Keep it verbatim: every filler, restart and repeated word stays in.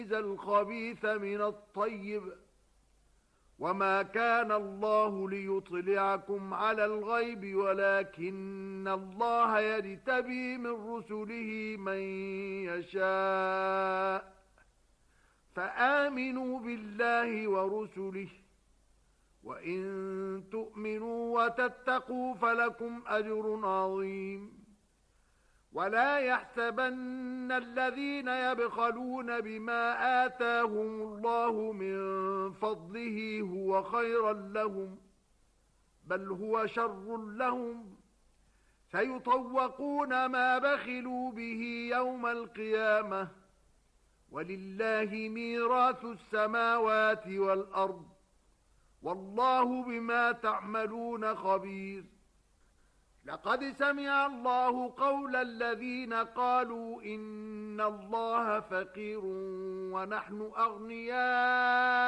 الخبيث من الطيب وما كان الله ليطلعكم على الغيب ولكن الله يجتبي من رسله من يشاء فآمنوا بالله ورسله وإن تؤمنوا وتتقوا فلكم أجر عظيم ولا يحسبن الذين يبخلون بما آتاهم الله من فضله هو خيرا لهم بل هو شر لهم سيطوقون ما بخلوا به يوم القيامة ولله ميراث السماوات والأرض والله بما تعملون خبير لقد سمع الله قول الذين قالوا إن الله فقير ونحن أغنياء